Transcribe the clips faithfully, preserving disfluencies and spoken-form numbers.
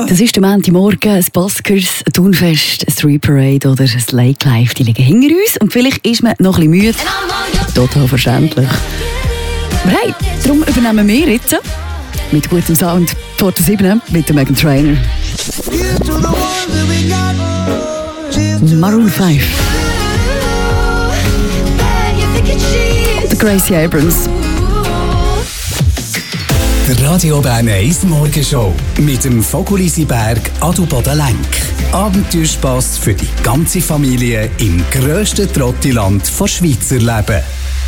Das ist der Montagmorgen, das Buskers, ein Turnfest, ein Street Parade oder ein Lake Life, die liegen hinter uns. Und vielleicht ist man noch ein bisschen müde. Total verständlich. Aber hey, darum übernehmen wir jetzt mit gutem Sound vor der sieben mit dem Meghan Trainor. Maroon fünf. The Gracie Abrams. Der Radio Bern eins Morgenshow mit dem Fokulissiberg Adelboden Lenk. Abenteuerspass für die ganze Familie im grössten Trottiland von Schweizer Leben.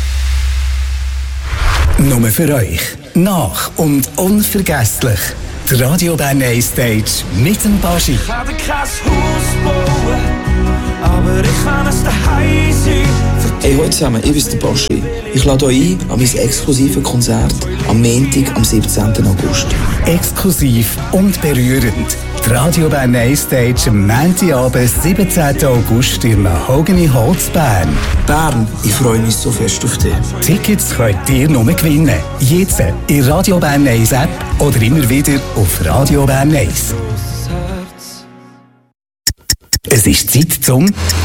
Nur für euch. Nach und unvergesslich. Der Radio Bern eins Stage mit dem Baschi. Ich werde kein Haus bauen, aber ich kann es daheim sein. Hey, hallo zusammen, ich bin der Baschi. Ich lade euch ein an mein exklusives Konzert am Montag, am siebzehnten August. Exklusiv und berührend. Die Radio Bern eins Stage am Montagabend, siebzehnten August in Mahogany Holz Bern. Bern, ich freue mich so fest auf dich. Tickets könnt ihr nur gewinnen. Jetzt in Radio Bern eins App oder immer wieder auf Radio Bern eins. Es ist Zeit zum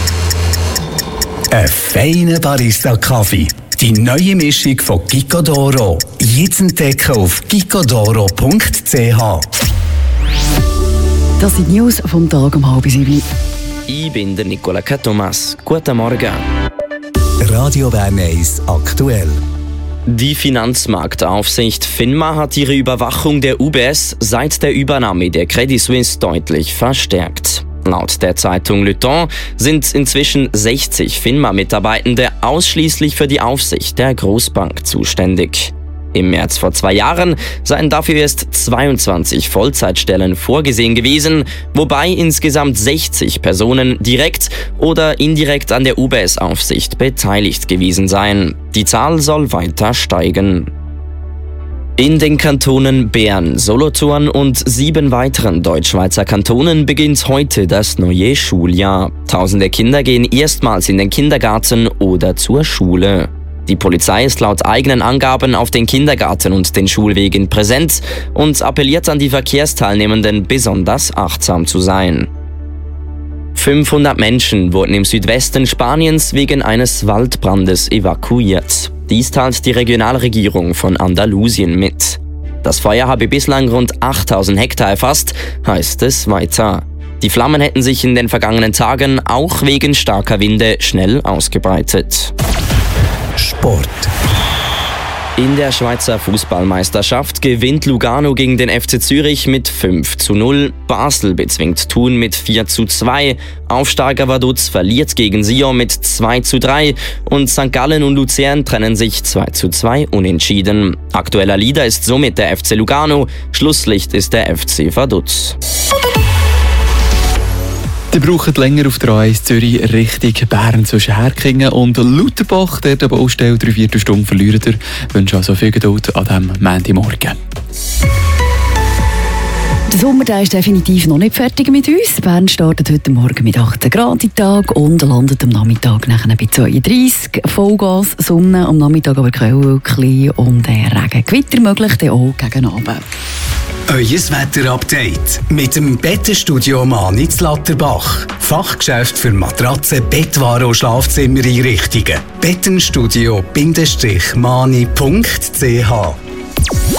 ein feiner Barista-Kaffee. Die neue Mischung von Gicodoro. Jetzt entdecken auf gicodoro punkt c h. Das sind die News vom Tag um halb sieben. Ich bin der Nicola Thomas. Guten Morgen. Radio Bern eins aktuell. Die Finanzmarktaufsicht FINMA hat ihre Überwachung der U B S seit der Übernahme der Credit Suisse deutlich verstärkt. Laut der Zeitung Le Temps sind inzwischen sechzig FINMA-Mitarbeitende ausschließlich für die Aufsicht der Großbank zuständig. Im März vor zwei Jahren seien dafür erst zweiundzwanzig Vollzeitstellen vorgesehen gewesen, wobei insgesamt sechzig Personen direkt oder indirekt an der U B S-Aufsicht beteiligt gewesen seien. Die Zahl soll weiter steigen. In den Kantonen Bern, Solothurn und sieben weiteren Deutschschweizer Kantonen beginnt heute das neue Schuljahr. Tausende Kinder gehen erstmals in den Kindergarten oder zur Schule. Die Polizei ist laut eigenen Angaben auf den Kindergarten und den Schulwegen präsent und appelliert an die Verkehrsteilnehmenden, besonders achtsam zu sein. fünfhundert Menschen wurden im Südwesten Spaniens wegen eines Waldbrandes evakuiert. Dies teilt die Regionalregierung von Andalusien mit. Das Feuer habe bislang rund achttausend Hektar erfasst, heißt es weiter. Die Flammen hätten sich in den vergangenen Tagen auch wegen starker Winde schnell ausgebreitet. Sport. In der Schweizer Fußballmeisterschaft gewinnt Lugano gegen den F C Zürich mit fünf zu null, Basel bezwingt Thun mit vier zu zwei, Aufsteiger Vaduz verliert gegen Sion mit zwei zu drei und Sankt Gallen und Luzern trennen sich zwei zu zwei unentschieden. Aktueller Leader ist somit der F C Lugano, Schlusslicht ist der F C Vaduz. Die brauchen länger auf der A eins Zürich Richtung Bern zu Scherkingen und Lauterbach. Der der Baustelle drei Viertelstunden verlieren. Ich wünsche also viel Geduld an diesem Montagmorgen. Der Sommer der ist definitiv noch nicht fertig mit uns. Bern startet heute Morgen mit achtzehn Grad im Tag und landet am Nachmittag nachher bei zweiunddreissig. Vollgas, Sonne, am Nachmittag aber Quellwölkchen und Regen. Gewitter möglich, dann auch gegen Abend. Euer Wetterupdate mit dem Bettenstudio Mani zu Latterbach. Fachgeschäft für Matratzen, Bettwaren und Schlafzimmereinrichtungen. bettenstudio Bindestrich mani punkt c h